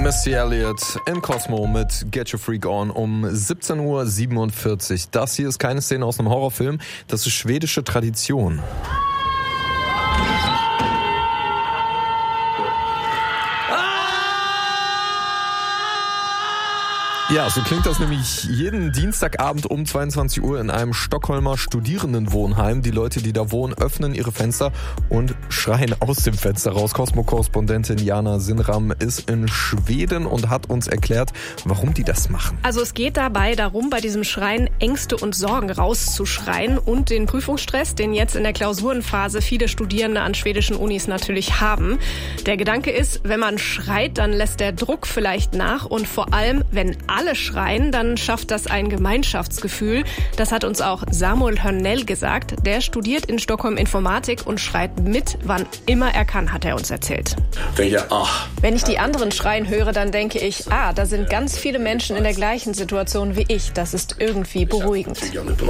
Missy Elliott in Cosmo mit Get Your Freak On um 17:47 Uhr. Das hier ist keine Szene aus einem Horrorfilm, das ist schwedische Tradition. Ja, so klingt das nämlich jeden Dienstagabend um 22 Uhr in einem Stockholmer Studierendenwohnheim. Die Leute, die da wohnen, öffnen ihre Fenster und schreien aus dem Fenster raus. Cosmo-Korrespondentin Jana Sinram ist in Schweden und hat uns erklärt, warum die das machen. Also es geht dabei darum, bei diesem Schreien Ängste und Sorgen rauszuschreien und den Prüfungsstress, den jetzt in der Klausurenphase viele Studierende an schwedischen Unis natürlich haben. Der Gedanke ist, wenn man schreit, dann lässt der Druck vielleicht nach und vor allem, wenn alle schreien, dann schafft das ein Gemeinschaftsgefühl. Das hat uns auch Samuel Hörnell gesagt. Der studiert in Stockholm Informatik und schreit mit, wann immer er kann, hat er uns erzählt. Wenn ich die anderen schreien höre, dann denke ich, da sind ganz viele Menschen in der gleichen Situation wie ich. Das ist irgendwie beruhigend.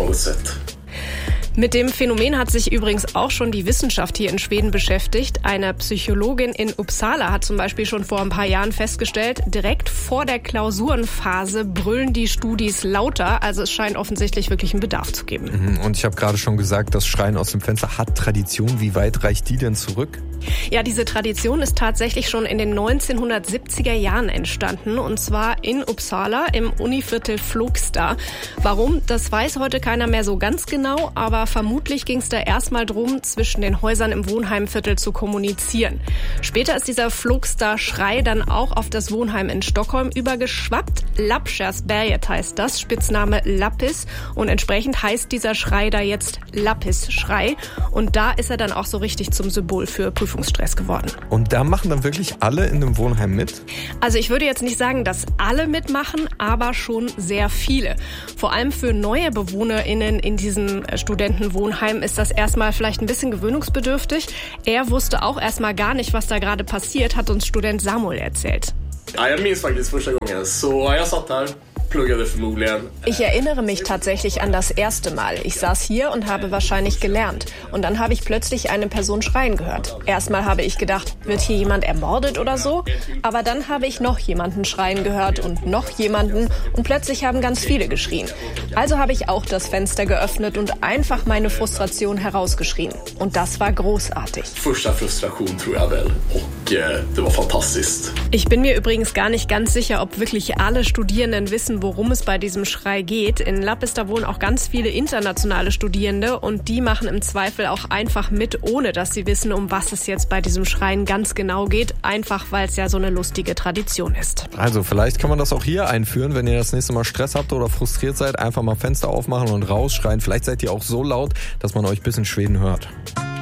Mit dem Phänomen hat sich übrigens auch schon die Wissenschaft hier in Schweden beschäftigt. Eine Psychologin in Uppsala hat zum Beispiel schon vor ein paar Jahren festgestellt, direkt vor der Klausurenphase brüllen die Studis lauter. Also es scheint offensichtlich wirklich einen Bedarf zu geben. Und ich habe gerade schon gesagt, das Schreien aus dem Fenster hat Tradition. Wie weit reicht die denn zurück? Ja, diese Tradition ist tatsächlich schon in den 1970er Jahren entstanden. Und zwar in Uppsala im Univiertel Flogsta. Warum? Das weiß heute keiner mehr so ganz genau, aber vermutlich ging es da erstmal drum, zwischen den Häusern im Wohnheimviertel zu kommunizieren. Später ist dieser Flogsta-Schrei dann auch auf das Wohnheim in Stockholm übergeschwappt. Lappkärrsberget heißt das, Spitzname Lappis. Und entsprechend heißt dieser Schrei da jetzt Lappis-Schrei. Und da ist er dann auch so richtig zum Symbol für Prüfungsstress geworden. Und da machen dann wirklich alle in dem Wohnheim mit? Also ich würde jetzt nicht sagen, dass alle mitmachen, aber schon sehr viele. Vor allem für neue BewohnerInnen in diesem Studentenwohnheim ist das erstmal vielleicht ein bisschen gewöhnungsbedürftig. Er wusste auch erstmal gar nicht, was da gerade passiert, hat uns Student Samuel erzählt. Jag minns faktiskt första gången, så jag satt här. Ich erinnere mich tatsächlich an das erste Mal. Ich saß hier und habe wahrscheinlich gelernt. Und dann habe ich plötzlich eine Person schreien gehört. Erstmal habe ich gedacht, wird hier jemand ermordet oder so? Aber dann habe ich noch jemanden schreien gehört und noch jemanden. Und plötzlich haben ganz viele geschrien. Also habe ich auch das Fenster geöffnet und einfach meine Frustration herausgeschrien. Und das war großartig. Första frustration tror jag väl. Och det war fantastiskt. Ich bin mir übrigens gar nicht ganz sicher, ob wirklich alle Studierenden wissen, worum es bei diesem Schrei geht. In Lappista wohnen auch ganz viele internationale Studierende und die machen im Zweifel auch einfach mit, ohne dass sie wissen, um was es jetzt bei diesem Schreien ganz genau geht. Einfach, weil es ja so eine lustige Tradition ist. Also vielleicht kann man das auch hier einführen, wenn ihr das nächste Mal Stress habt oder frustriert seid, einfach mal Fenster aufmachen und rausschreien. Vielleicht seid ihr auch so laut, dass man euch bis in Schweden hört.